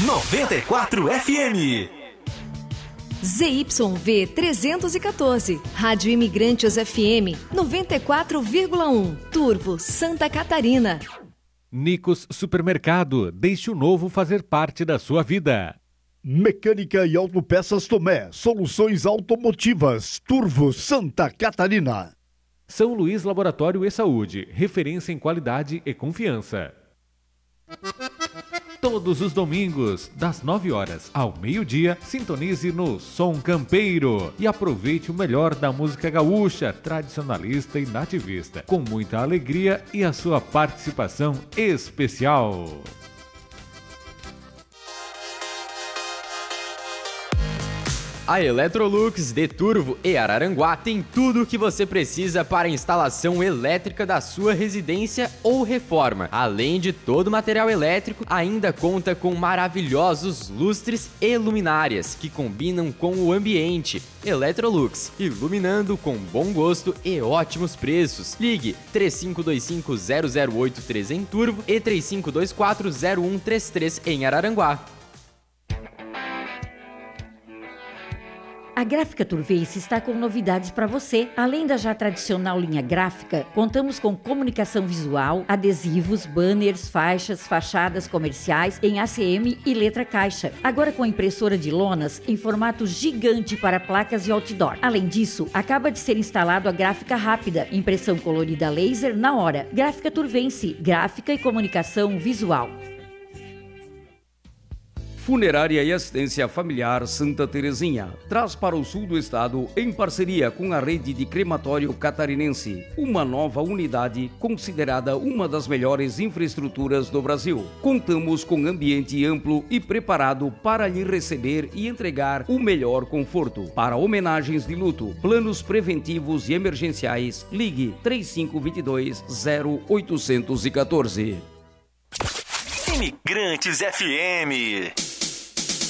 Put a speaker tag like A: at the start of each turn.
A: 94 FM.
B: ZYV 314, Rádio Imigrantes FM 94,1, Turvo, Santa Catarina.
C: Nicos Supermercado, deixe o novo fazer parte da sua vida.
D: Mecânica e Autopeças Tomé, soluções automotivas, Turvo, Santa Catarina.
C: São Luís Laboratório e Saúde, referência em qualidade e confiança. Todos os domingos, das 9 horas ao meio-dia, sintonize no Som Campeiro e aproveite o melhor da música gaúcha, tradicionalista e nativista, com muita alegria e a sua participação especial.
E: A Electrolux de Turvo e Araranguá tem tudo o que você precisa para a instalação elétrica da sua residência ou reforma. Além de todo o material elétrico, ainda conta com maravilhosos lustres e luminárias que combinam com o ambiente. Electrolux, iluminando com bom gosto e ótimos preços. Ligue 3525-0083 em Turvo e 3524-0133 em Araranguá.
F: A Gráfica Turvense está com novidades para você. Além da já tradicional linha gráfica, contamos com comunicação visual, adesivos, banners, faixas, fachadas comerciais em ACM e letra caixa. Agora com impressora de lonas em formato gigante para placas e outdoor. Além disso, acaba de ser instalado a gráfica rápida, impressão colorida laser na hora. Gráfica Turvense, gráfica e comunicação visual.
G: Funerária e Assistência Familiar Santa Terezinha traz para o sul do estado, em parceria com a rede de crematório catarinense, uma nova unidade considerada uma das melhores infraestruturas do Brasil. Contamos com ambiente amplo e preparado para lhe receber e entregar o melhor conforto. Para homenagens de luto, planos preventivos e emergenciais, ligue 3522-0814.
A: Imigrantes FM.